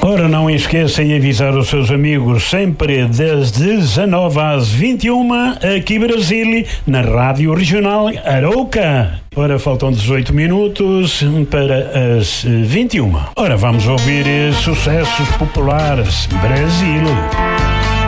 Ora, não esqueça de avisar os seus amigos sempre das 19 às 21 aqui Brasília, na Rádio Regional Arouca. Ora, faltam 18 minutos para as 21. Ora, vamos ouvir sucessos populares. Brasil.